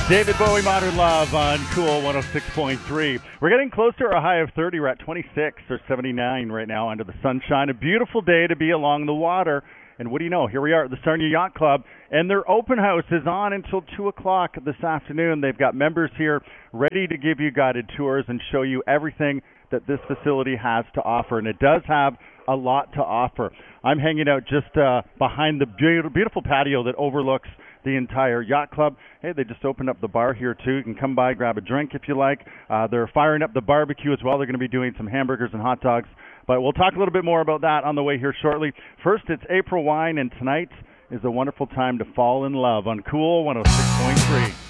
David Bowie, Modern Love on Cool 106.3. We're getting closer to a high of 30. We're at 26 or 79 right now under the sunshine. A beautiful day to be along the water. And what do you know? Here we are at the Sarnia Yacht Club, and their open house is on until 2 o'clock this afternoon. They've got members here ready to give you guided tours and show you everything that this facility has to offer. And it does have a lot to offer. I'm hanging out just behind the beautiful patio that overlooks the entire yacht club. Hey, they just opened up the bar here too. You can come by, grab a drink if you like. They're firing up the barbecue as well. They're going to be doing some hamburgers and hot dogs. But we'll talk a little bit more about that on the way here shortly. First, it's April Wine, and tonight is a wonderful time to fall in love on Cool 106.3.